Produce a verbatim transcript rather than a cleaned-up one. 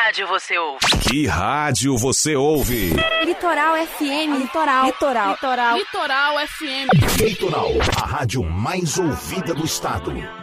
rádio você ouve? Que rádio você ouve? Litoral F M. Litoral. Litoral. Litoral. Litoral F M. Litoral, a rádio mais ouvida do estado.